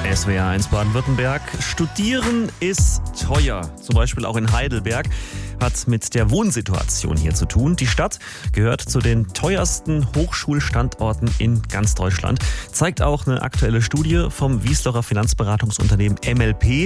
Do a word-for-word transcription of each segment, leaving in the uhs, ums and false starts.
S W R eins Baden-Württemberg. Studieren ist teuer, zum Beispiel auch in Heidelberg. Hat mit der Wohnsituation hier zu tun. Die Stadt gehört zu den teuersten Hochschulstandorten in ganz Deutschland. Zeigt auch eine aktuelle Studie vom Wieslocher Finanzberatungsunternehmen M L P.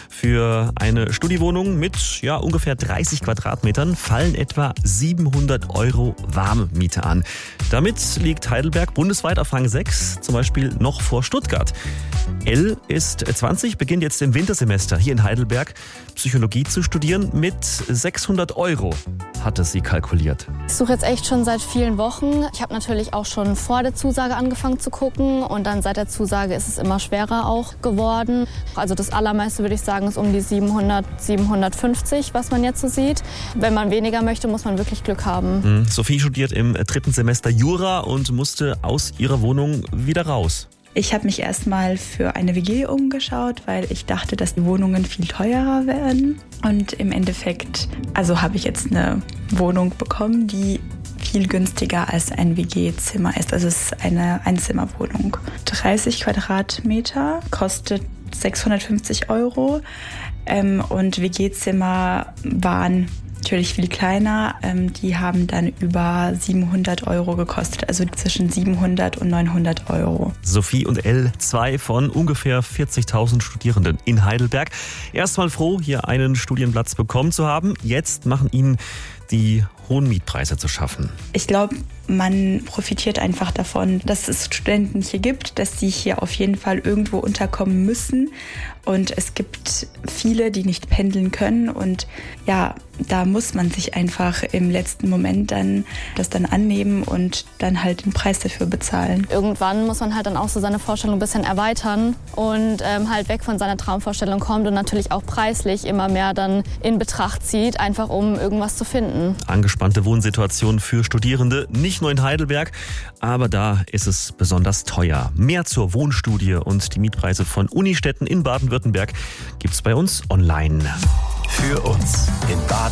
Für eine Studiewohnung mit ja, ungefähr dreißig Quadratmetern fallen etwa siebenhundert Euro Warmmiete an. Damit liegt Heidelberg bundesweit auf Rang sechs, zum Beispiel noch vor Stuttgart. Elle ist zwanzig, beginnt jetzt im Wintersemester hier in Heidelberg Psychologie zu studieren. Mit sechshundert Euro hatte sie kalkuliert. Ich suche jetzt echt schon seit vielen Wochen. Ich habe natürlich auch schon vor der Zusage angefangen zu gucken und dann seit der Zusage ist es immer schwerer auch geworden. Also das Allermeiste würde ich sagen ist um die siebenhundert, siebenhundertfünfzig, was man jetzt so sieht. Wenn man weniger möchte, muss man wirklich Glück haben. Mhm. Sophie studiert im dritten Semester Jura und musste aus ihrer Wohnung wieder raus. Ich habe mich erstmal für eine W G umgeschaut, weil ich dachte, dass die Wohnungen viel teurer werden. Und im Endeffekt, also habe ich jetzt eine Wohnung bekommen, die viel günstiger als ein W G-Zimmer ist. Also es ist eine Einzimmerwohnung. dreißig Quadratmeter kostet sechshundertfünfzig Euro ähm, und W G-Zimmer waren natürlich viel kleiner. Ähm, die haben dann über siebenhundert Euro gekostet, also zwischen siebenhundert und neunhundert Euro. Sophie und Elle, zwei von ungefähr vierzigtausend Studierenden in Heidelberg. Erstmal froh, hier einen Studienplatz bekommen zu haben. Jetzt machen ihnen die hohen Mietpreise zu schaffen. Ich glaube, man profitiert einfach davon, dass es Studenten hier gibt, dass sie hier auf jeden Fall irgendwo unterkommen müssen. Und es gibt viele, die nicht pendeln können. Und ja, da muss man sich einfach im letzten Moment dann das dann annehmen und dann halt den Preis dafür bezahlen. Irgendwann muss man halt dann auch so seine Vorstellung ein bisschen erweitern und ähm, halt weg von seiner Traumvorstellung kommt und natürlich auch preislich immer mehr dann in Betracht zieht, einfach um irgendwas zu finden. Angespannte Wohnsituation für Studierende, nicht nur in Heidelberg, aber da ist es besonders teuer. Mehr zur Wohnstudie und die Mietpreise von Unistädten in Baden-Württemberg gibt's bei uns online. Für uns in Baden